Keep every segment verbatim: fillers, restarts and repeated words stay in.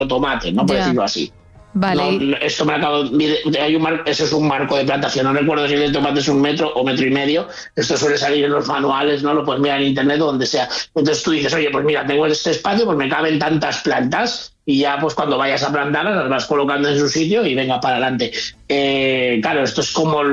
tomate, ¿no? Por Ya. decirlo así. Vale. No, esto me acabo, hay un mar, eso es un marco de plantación. No recuerdo si el de tomate es un metro o metro y medio. Esto suele salir en los manuales, ¿no? Lo puedes mirar en internet o donde sea. Entonces tú dices, oye, pues mira, tengo este espacio, pues me caben tantas plantas y ya pues cuando vayas a plantarlas las vas colocando en su sitio y venga para adelante. Eh, claro, esto es como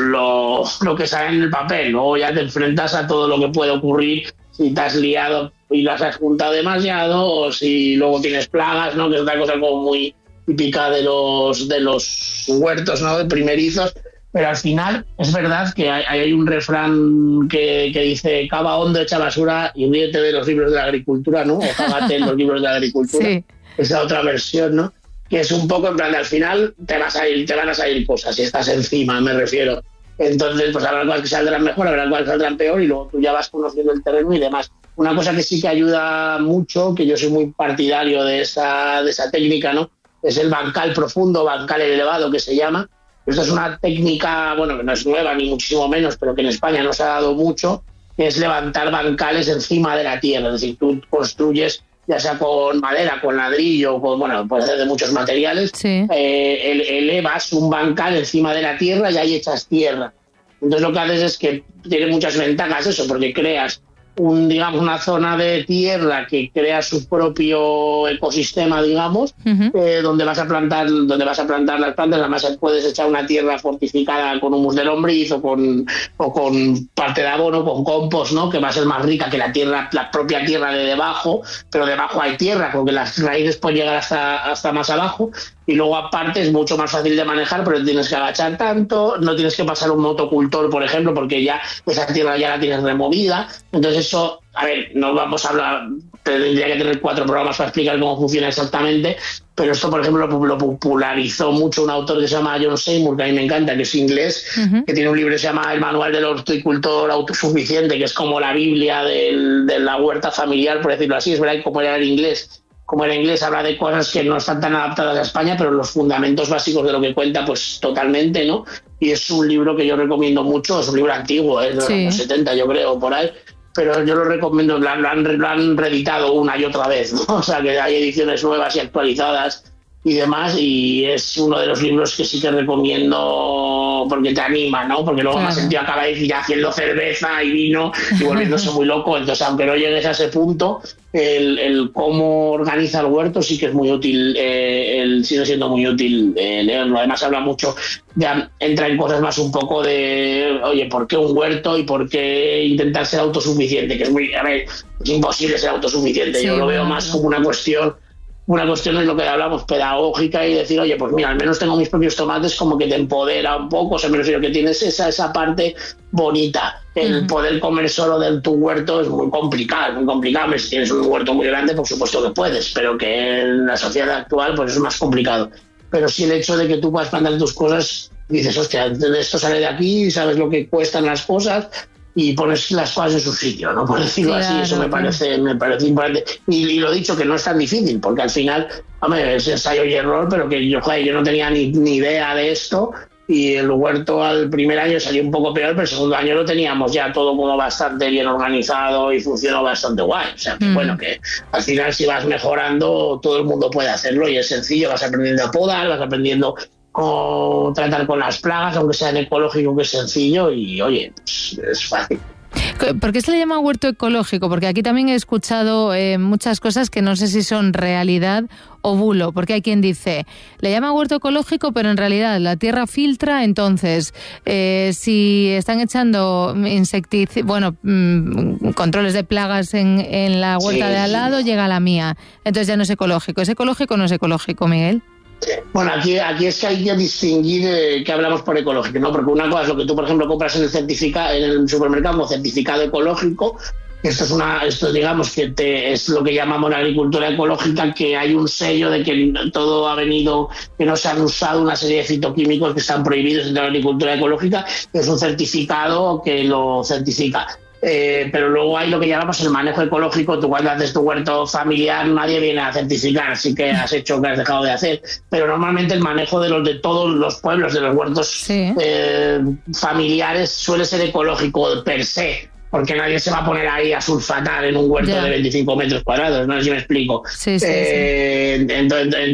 lo, lo que sale en el papel. Luego ya te enfrentas a todo lo que puede ocurrir si te has liado y las has juntado demasiado o si luego tienes plagas, ¿no? Que es otra cosa como muy típica de los de los huertos, ¿no? De primerizos, pero al final es verdad que hay, hay un refrán que, que dice cava hondo, echa basura y ríete de los libros de la agricultura, ¿no? O cágate en los libros de la agricultura. Sí. Esa otra versión, ¿no? Que es un poco en plan de al final te vas a ir, te van a salir cosas si estás encima, me refiero. Entonces, pues habrá cosas que saldrán mejor, habrá cosas que saldrán peor y luego tú ya vas conociendo el terreno y demás. Una cosa que sí que ayuda mucho, que yo soy muy partidario de esa, de esa técnica, ¿no? Es el bancal profundo, bancal elevado que se llama. Esto es una técnica, bueno, que no es nueva ni muchísimo menos, pero que en España no se ha dado mucho, que es levantar bancales encima de la tierra. Es decir, tú construyes, ya sea con madera, con ladrillo, con, bueno, puede ser de muchos materiales, Sí. eh, ele- elevas un bancal encima de la tierra y ahí echas tierra. Entonces lo que haces es que tiene muchas ventajas eso, porque creas un, digamos, una zona de tierra que crea su propio ecosistema, digamos, Ujú. eh, donde vas a plantar, donde vas a plantar las plantas. Además puedes echar una tierra fortificada con humus de lombriz o con, o con parte de abono, con compost, ¿no? Que va a ser más rica que la tierra, la propia tierra de debajo, pero debajo hay tierra, porque las raíces pueden llegar hasta, hasta más abajo. Y luego aparte es mucho más fácil de manejar, pero tienes que agachar tanto, no tienes que pasar un motocultor, por ejemplo, porque ya esa tierra ya la tienes removida. Entonces eso, a ver, no vamos a hablar, tendría que tener cuatro programas para explicar cómo funciona exactamente, pero esto, por ejemplo, lo, lo popularizó mucho un autor que se llama John Seymour, que a mí me encanta, que es inglés, Uh-huh. que tiene un libro que se llama El Manual del Horticultor Autosuficiente, que es como la Biblia del, de la huerta familiar, por decirlo así. Es verdad que como era en inglés, como era inglés, habla de cosas que no están tan adaptadas a España, pero los fundamentos básicos de lo que cuenta, pues totalmente, ¿no? Y es un libro que yo recomiendo mucho, es un libro antiguo, es de los Sí. años setenta, yo creo, por ahí, pero yo lo recomiendo, lo han, lo han, lo han reeditado una y otra vez, ¿no? O sea, que hay ediciones nuevas y actualizadas y demás, y es uno de los libros que sí que recomiendo porque te anima, ¿no? Porque luego Claro. más el tío acaba de ir ya haciendo cerveza y vino y volviéndose muy loco. Entonces, aunque no llegues a ese punto, el, el cómo organiza el huerto sí que es muy útil, eh, el, sigue siendo muy útil eh, leerlo. Además habla mucho, ya entra en cosas más un poco de, oye, ¿por qué un huerto y por qué intentar ser autosuficiente? Que es muy, a ver, es imposible ser autosuficiente. Sí, Yo lo veo bueno, más claro. como una cuestión una cuestión es lo que hablamos, pedagógica, y decir, oye, pues mira, al menos tengo mis propios tomates, como que te empodera un poco. O sea, me refiero que tienes esa, esa parte bonita. El Ujú. poder comer solo de tu huerto es muy complicado, es muy complicado. Si tienes un huerto muy grande, por supuesto que puedes, pero que en la sociedad actual pues es más complicado. Pero sí el hecho de que tú puedas plantar tus cosas, dices, hostia, esto sale de aquí, sabes lo que cuestan las cosas, y pones las cosas en su sitio, ¿no? Por decirlo Claro, así, eso me claro. parece, me parece importante. Y, y lo dicho, que no es tan difícil, porque al final, hombre, es ensayo y error, pero que yo, joder, yo no tenía ni, ni idea de esto, y el huerto al primer año salió un poco peor, pero el segundo año lo teníamos ya todo como bastante bien organizado y funcionó bastante guay. O sea, que Mm. bueno, que al final si vas mejorando, todo el mundo puede hacerlo y es sencillo, vas aprendiendo a podar, vas aprendiendo cómo tratar con las plagas, aunque sea en ecológico, que es sencillo, y oye, pues, es fácil. ¿Por qué se le llama huerto ecológico? Porque aquí también he escuchado eh, muchas cosas que no sé si son realidad o bulo, porque hay quien dice, le llama huerto ecológico, pero en realidad la tierra filtra, entonces eh, si están echando insecticidas, bueno, mmm, controles de plagas en, en la huerta Sí, de al lado, sí. llega a la mía, entonces ya no es ecológico. ¿Es ecológico o no es ecológico, Miguel? Bueno, aquí, aquí es que hay que distinguir eh, qué hablamos por ecológico, ¿no? Porque una cosa es lo que tú, por ejemplo, compras en el certificado, en el supermercado como certificado ecológico. Esto es una, esto digamos que te, es lo que llamamos la agricultura ecológica, que hay un sello de que todo ha venido, que no se han usado una serie de fitoquímicos que están prohibidos en la agricultura ecológica. Es un certificado que lo certifica. Eh, pero luego hay lo que llamamos el manejo ecológico. Tú cuando haces tu huerto familiar nadie viene a certificar, así que has hecho que has dejado de hacer, pero normalmente el manejo de los de todos los pueblos, de los huertos Sí. eh, familiares, suele ser ecológico per se, porque nadie se va a poner ahí a sulfatar en un huerto Ya. de veinticinco metros cuadrados, no sé si me explico. Sí, sí, eh, sí. Entonces,